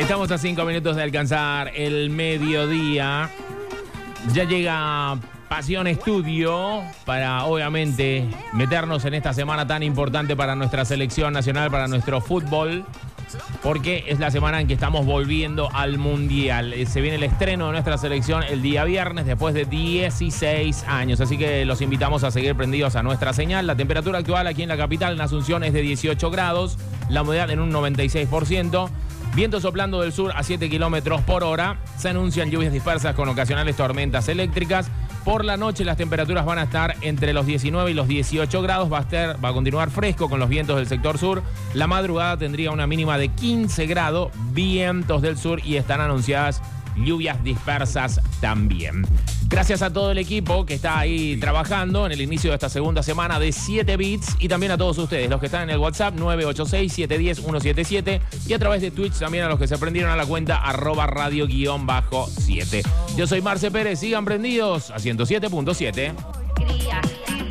Estamos a 5 minutos de alcanzar el mediodía. Ya llega Pasión Estudio para, obviamente, meternos en esta semana tan importante para nuestra selección nacional, para nuestro fútbol, porque es la semana en que estamos volviendo al Mundial. Se viene el estreno de nuestra selección el día viernes, después de 16 años. Así que los invitamos a seguir prendidos a nuestra señal. La temperatura actual aquí en la capital, en Asunción, es de 18 grados. La humedad en un 96%. Viento soplando del sur a 7 kilómetros por hora. Se anuncian lluvias dispersas con ocasionales tormentas eléctricas. Por la noche las temperaturas van a estar entre los 19 y los 18 grados. Va a continuar fresco con los vientos del sector sur. La madrugada tendría una mínima de 15 grados, vientos del sur, y están anunciadas lluvias dispersas también. Gracias a todo el equipo que está ahí trabajando en el inicio de esta segunda semana de 7 bits, y también a todos ustedes, los que están en el WhatsApp 986-710-177, y a través de Twitch también a los que se prendieron a la cuenta @radio_7. Yo soy Marce Pérez, sigan prendidos a 107.7.